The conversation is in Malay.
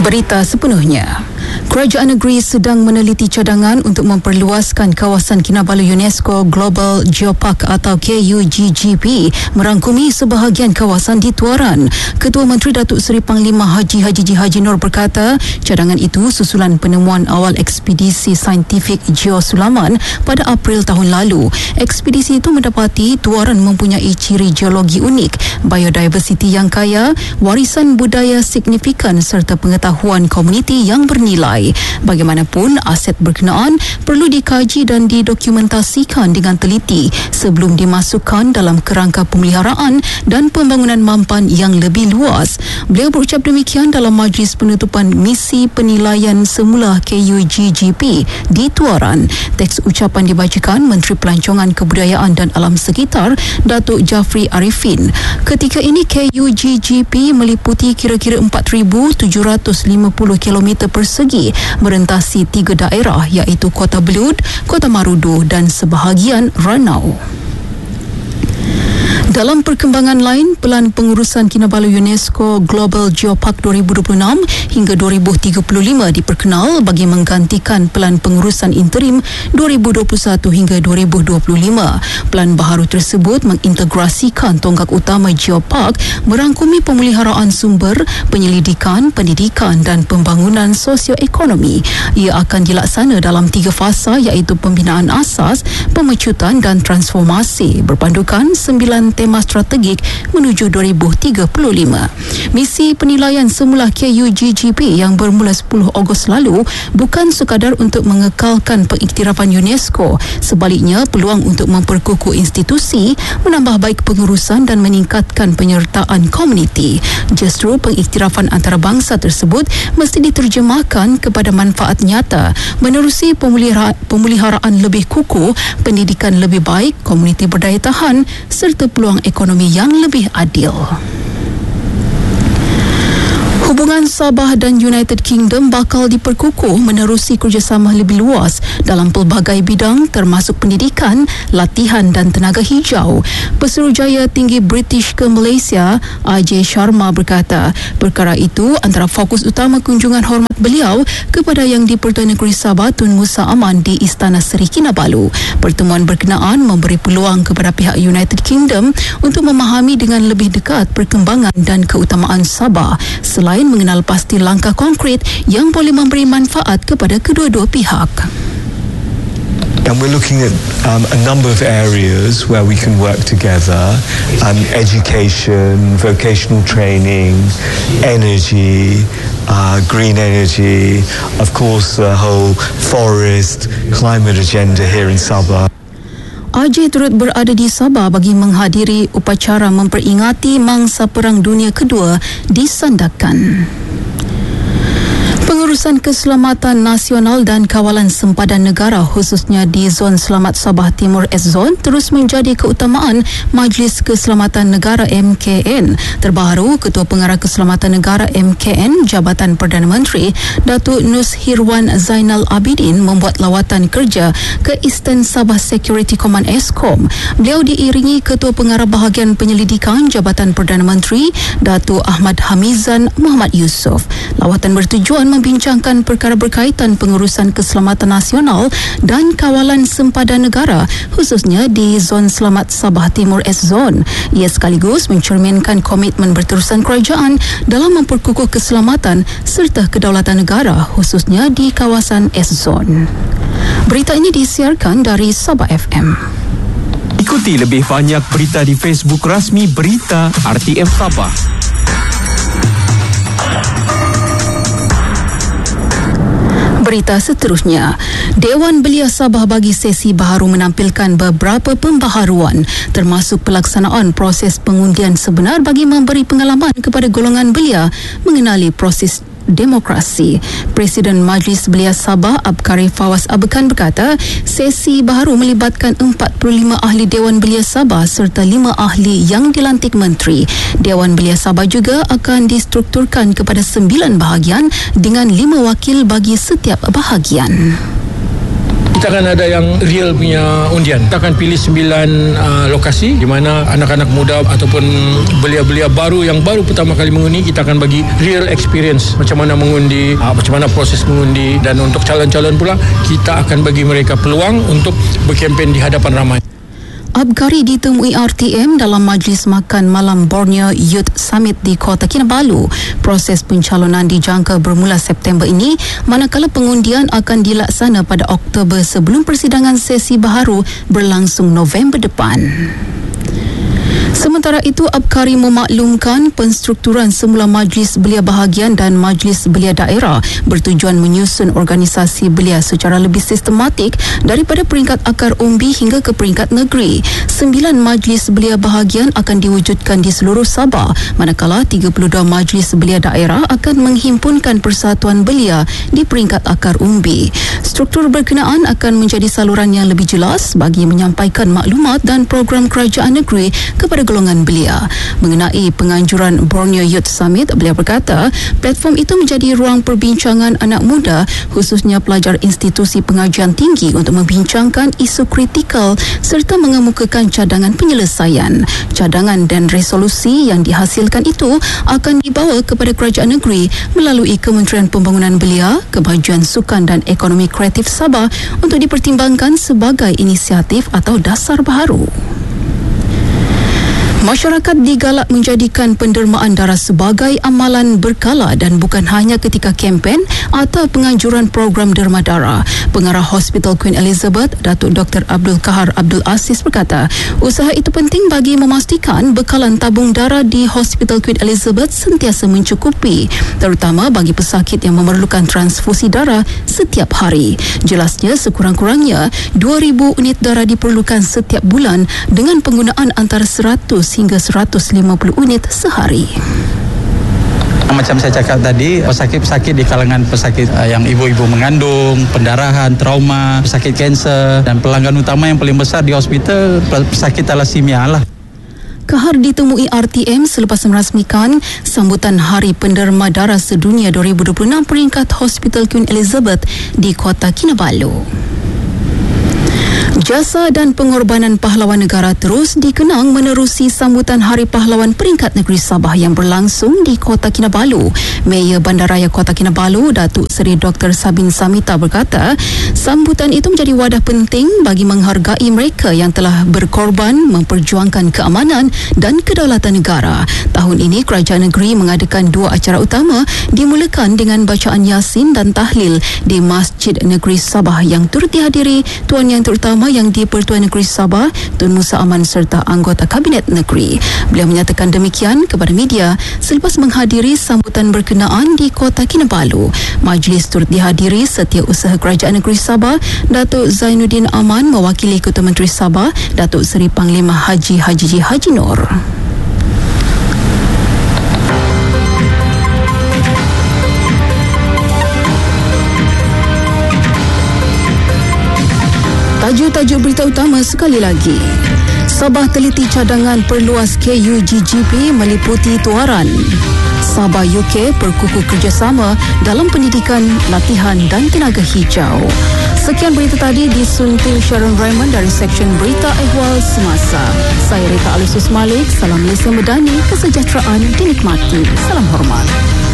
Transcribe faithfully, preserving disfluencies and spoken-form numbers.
Berita sepenuhnya. Kerajaan negeri sedang meneliti cadangan untuk memperluaskan kawasan Kinabalu UNESCO Global Geopark atau K U G G P merangkumi sebahagian kawasan di Tuaran. Ketua Menteri Datuk Seri Panglima Haji Haji Ji Haji Nur berkata, cadangan itu susulan penemuan awal ekspedisi saintifik geosulaman pada April tahun lalu. Ekspedisi itu mendapati Tuaran mempunyai ciri geologi unik, biodiversiti yang kaya, warisan budaya signifikan serta pengetahuan komuniti yang bernilai. Bagaimanapun, aset berkenaan perlu dikaji dan didokumentasikan dengan teliti sebelum dimasukkan dalam kerangka pemeliharaan dan pembangunan mampan yang lebih luas. Beliau berucap demikian dalam majlis penutupan misi penilaian semula K U G G P di Tuaran. Teks ucapan dibacakan Menteri Pelancongan Kebudayaan dan Alam Sekitar Datuk Jafri Arifin. Ketika ini K U G G P meliputi kira-kira empat ribu tujuh ratus lima puluh kilometer persegi, merentasi tiga daerah iaitu Kota Belud, Kota Marudu dan sebahagian Ranau. Dalam perkembangan lain, Pelan Pengurusan Kinabalu UNESCO Global Geopark dua ribu dua puluh enam hingga dua ribu tiga puluh lima diperkenal bagi menggantikan Pelan Pengurusan Interim dua ribu dua puluh satu hingga dua ribu dua puluh lima. Pelan baharu tersebut mengintegrasikan tonggak utama Geopark merangkumi pemeliharaan sumber, penyelidikan, pendidikan dan pembangunan sosioekonomi. Ia akan dilaksana dalam tiga fasa iaitu pembinaan asas, pemecutan dan transformasi berpandukan sembilan tema strategik menuju dua ribu tiga puluh lima. Misi penilaian semula K U G G P yang bermula sepuluh Ogos lalu bukan sekadar untuk mengekalkan pengiktirafan UNESCO. Sebaliknya, peluang untuk memperkukuh institusi, menambah baik pengurusan dan meningkatkan penyertaan komuniti. Justru pengiktirafan antarabangsa tersebut mesti diterjemahkan kepada manfaat nyata, menerusi pemeliharaan, pemeliharaan lebih kukuh, pendidikan lebih baik, komuniti berdaya tahan serta peluang ekonomi yang lebih adil. Hubungan Sabah dan United Kingdom bakal diperkukuh menerusi kerjasama lebih luas dalam pelbagai bidang termasuk pendidikan, latihan dan tenaga hijau. Pesuruhjaya Tinggi British ke Malaysia, Ajay Sharma berkata, perkara itu antara fokus utama kunjungan hormat beliau kepada Yang di-Pertua Negeri Sabah Tun Musa Aman di Istana Seri Kinabalu. Pertemuan berkenaan memberi peluang kepada pihak United Kingdom untuk memahami dengan lebih dekat perkembangan dan keutamaan Sabah, selain mengenal pasti langkah konkret yang boleh memberi manfaat kepada kedua-dua pihak. And we're looking at um, a number of areas where we can work together, um, education, vocational training, energy, uh, green energy, of course the whole forest, climate agenda here in Sabah. Ajay turut berada di Sabah bagi menghadiri upacara memperingati Mangsa Perang Dunia Kedua di Sandakan. Pengurusan Keselamatan Nasional dan Kawalan Sempadan Negara khususnya di Zon Selamat Sabah Timur S-Zone terus menjadi keutamaan Majlis Keselamatan Negara M K N. Terbaru, Ketua Pengarah Keselamatan Negara M K N Jabatan Perdana Menteri Datuk Nus Hirwan Zainal Abidin membuat lawatan kerja ke Eastern Sabah Security Command E S C O M. Beliau diiringi Ketua Pengarah Bahagian Penyelidikan Jabatan Perdana Menteri Datuk Ahmad Hamizan Muhammad Yusof. Lawatan bertujuan membincangkan perkara berkaitan pengurusan keselamatan nasional dan kawalan sempadan negara khususnya di Zon Selamat Sabah Timur S-Zone. Ia sekaligus mencerminkan komitmen berterusan kerajaan dalam memperkukuh keselamatan serta kedaulatan negara khususnya di kawasan S-Zone. Berita ini disiarkan dari Sabah F M. Ikuti lebih banyak berita di Facebook rasmi Berita R T M Sabah. Berita seterusnya, Dewan Belia Sabah bagi sesi baharu menampilkan beberapa pembaharuan termasuk pelaksanaan proses pengundian sebenar bagi memberi pengalaman kepada golongan belia mengenali proses demokrasi. Presiden Majlis Belia Sabah Abkari Fawaz Abekan berkata, sesi baharu melibatkan empat puluh lima ahli Dewan Belia Sabah serta lima ahli yang dilantik menteri. Dewan Belia Sabah juga akan distrukturkan kepada sembilan bahagian dengan lima wakil bagi setiap bahagian. kita akan ada yang real punya undian. Kita akan pilih sembilan uh, lokasi di mana anak-anak muda ataupun belia-belia baru yang baru pertama kali mengundi, kita akan bagi real experience macam mana mengundi, uh, macam mana proses mengundi, dan untuk calon-calon pula kita akan bagi mereka peluang untuk berkempen di hadapan ramai. Abkari ditemui R T M dalam majlis makan malam Borneo Youth Summit di Kota Kinabalu. Proses pencalonan dijangka bermula September ini, manakala pengundian akan dilaksana pada Oktober sebelum persidangan sesi baharu berlangsung November depan. Sementara itu, Abkari memaklumkan penstrukturan semula Majlis Belia Bahagian dan Majlis Belia Daerah bertujuan menyusun organisasi belia secara lebih sistematik daripada peringkat akar umbi hingga ke peringkat negeri. Sembilan Majlis Belia Bahagian akan diwujudkan di seluruh Sabah, manakala tiga puluh dua Majlis Belia Daerah akan menghimpunkan persatuan belia di peringkat akar umbi. Struktur berkenaan akan menjadi saluran yang lebih jelas bagi menyampaikan maklumat dan program kerajaan negeri kepada golongan belia. Mengenai penganjuran Borneo Youth Summit, beliau berkata, platform itu menjadi ruang perbincangan anak muda, khususnya pelajar institusi pengajian tinggi, untuk membincangkan isu kritikal serta mengemukakan cadangan penyelesaian. Cadangan dan resolusi yang dihasilkan itu akan dibawa kepada kerajaan negeri melalui Kementerian Pembangunan Belia, Kemajuan Sukan dan Ekonomi Kreatif Sabah untuk dipertimbangkan sebagai inisiatif atau dasar baharu. Masyarakat digalak menjadikan pendermaan darah sebagai amalan berkala dan bukan hanya ketika kempen atau penganjuran program derma darah. Pengarah Hospital Queen Elizabeth, Datuk Doktor Abdul Kahar Abdul Aziz berkata, usaha itu penting bagi memastikan bekalan tabung darah di Hospital Queen Elizabeth sentiasa mencukupi, terutama bagi pesakit yang memerlukan transfusi darah setiap hari. Jelasnya, sekurang-kurangnya dua ribu unit darah diperlukan setiap bulan dengan penggunaan antara seratus hingga seratus lima puluh unit sehari. Macam saya cakap tadi, pesakit-pesakit di kalangan pesakit yang ibu-ibu mengandung, pendarahan, trauma, pesakit kanser, dan pelanggan utama yang paling besar di hospital pesakit thalassemia lah. Kahar ditemui R T M selepas merasmikan sambutan Hari Penderma Darah Sedunia dua ribu dua puluh enam peringkat Hospital Queen Elizabeth di Kota Kinabalu. Jasa dan pengorbanan pahlawan negara terus dikenang menerusi sambutan Hari Pahlawan peringkat negeri Sabah yang berlangsung di Kota Kinabalu. Mayor Bandaraya Kota Kinabalu, Datuk Seri Doktor Sabin Samita berkata, sambutan itu menjadi wadah penting bagi menghargai mereka yang telah berkorban memperjuangkan keamanan dan kedaulatan negara. Tahun ini, kerajaan negeri mengadakan dua acara utama, dimulakan dengan bacaan Yasin dan tahlil di Masjid Negeri Sabah yang turut dihadiri Tuan Yang Terutama yang di-Pertuan Negeri Sabah, Tun Musa Aman serta anggota Kabinet Negeri. Beliau menyatakan demikian kepada media selepas menghadiri sambutan berkenaan di Kota Kinabalu. Majlis turut dihadiri Setiausaha Kerajaan Negeri Sabah, Datuk Zainuddin Aman mewakili Ketua Menteri Sabah, Datuk Seri Panglima Haji Haji Haji Nur. Tajuk-tajuk berita utama sekali lagi. Sabah teliti cadangan perluas K U G G P meliputi tuaran. Sabah U K berkukuh kerjasama dalam pendidikan, latihan dan tenaga hijau. Sekian berita tadi disunting Sharon Raymond dari Seksyen Berita Ehwal Semasa. Saya Rita Alusus Malik. Salam Malaysia Medani, kesejahteraan dinikmati. Salam hormat.